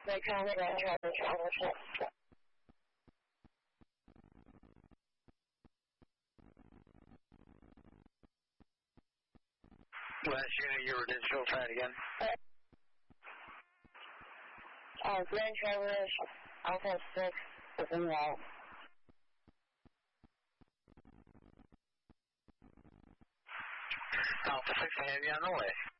没看那个是。 Last unit, you were digital, try it again. Grand Traverse Alpha 6 is in route. Alpha 6, I have you on the way.